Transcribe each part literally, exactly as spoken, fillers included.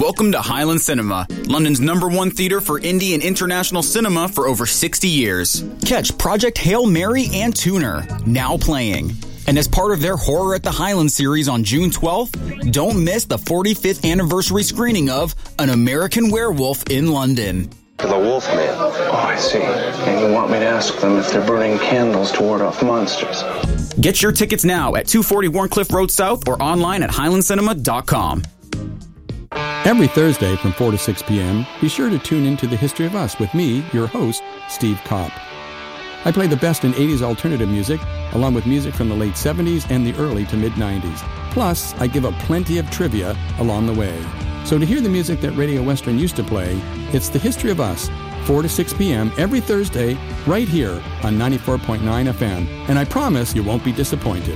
Welcome to Highland Cinema, London's number one theater for indie and international cinema for over sixty years. Catch Project Hail Mary and Tuner, now playing. And as part of their Horror at the Highland series on June twelfth, don't miss the forty-fifth anniversary screening of An American Werewolf in London. The Wolfman. Oh, I see. And you want me to ask them if they're burning candles to ward off monsters. Get your tickets now at two forty Warncliffe Road South or online at highland cinema dot com. Every Thursday from four to six p.m., be sure to tune into The History of Us with me, your host, Steve Kopp. I play the best in eighties alternative music, along with music from the late seventies and the early to mid-nineties. Plus, I give up plenty of trivia along the way. So to hear the music that Radio Western used to play, it's The History of Us, four to six p.m. every Thursday, right here on ninety-four point nine F M. And I promise you won't be disappointed.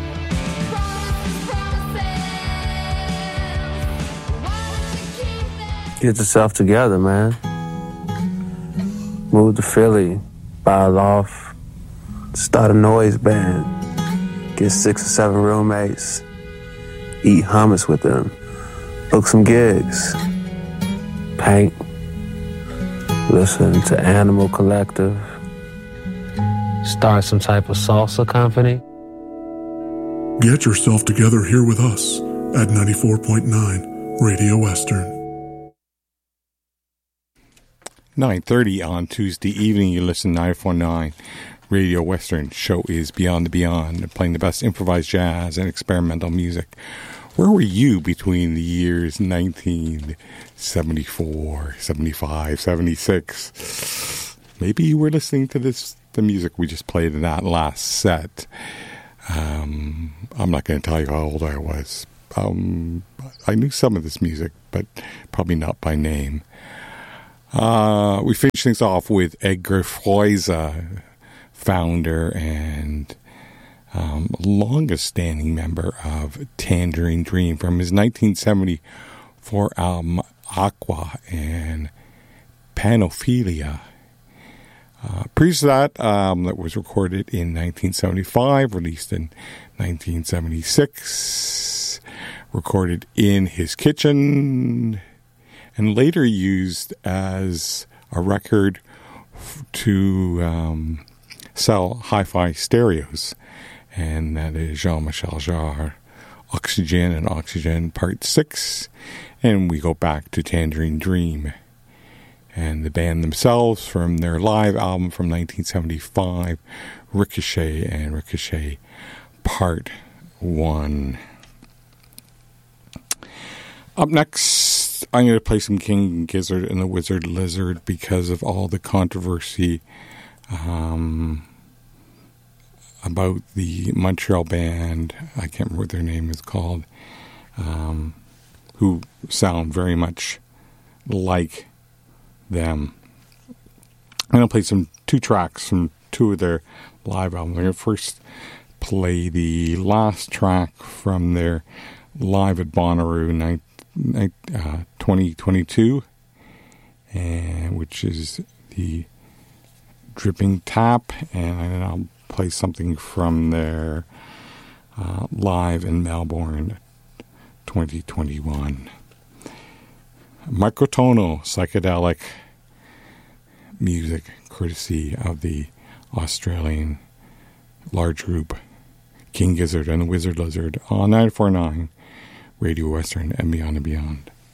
Get yourself together, man. Move to Philly, buy a loft, start a noise band, get six or seven roommates, eat hummus with them, book some gigs, paint, listen to Animal Collective, start some type of salsa company. Get yourself together here with us at ninety-four point nine Radio Western. nine thirty on Tuesday evening, you listen to ninety-four point nine Radio Western. Show is Beyond the Beyond, playing the best improvised jazz and experimental music. Where were you between the years nineteen seventy-four, seventy-five, seventy-six? Maybe you were listening to this, the music we just played in that last set. Um, I'm not going to tell you how old I was. Um, I knew some of this music, but probably not by name. Uh, we finish things off with Edgar Froese, founder and um, longest-standing member of Tangerine Dream, from his nineteen seventy-four album Aqua and Panophilia. Uh, previous to that, um, that was recorded in nineteen seventy-five, released in nineteen seventy-six, recorded in his kitchen, and later used as a record f- to um, sell hi-fi stereos. And that is Jean-Michel Jarre, Oxygen and Oxygen Part six. And we go back to Tangerine Dream. And the band themselves from their live album from nineteen seventy-five, Ricochet and Ricochet Part one. Up next, I'm going to play some King Gizzard and the Wizard Lizard because of all the controversy um, about the Montreal band. I can't remember what their name is called, um, who sound very much like them. I'm going to play some two tracks from two of their live albums. I'm going to first play the last track from their Live at Bonnaroo night. Uh, twenty twenty-two, and which is the Dripping Tap, and then I'll play something from their uh, live in Melbourne twenty twenty-one. Microtonal psychedelic music, courtesy of the Australian large group King Gizzard and the Wizard Lizard on ninety-four point nine Radio Western and Beyond and Beyond.